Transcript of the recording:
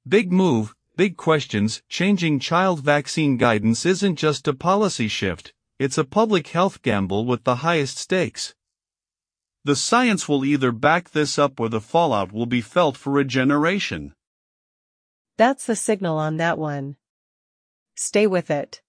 Big move, big questions. Changing child vaccine guidance isn't just a policy shift, it's a public health gamble with the highest stakes. The science will either back this up or the fallout will be felt for a generation. That's the signal on that one. Stay with it.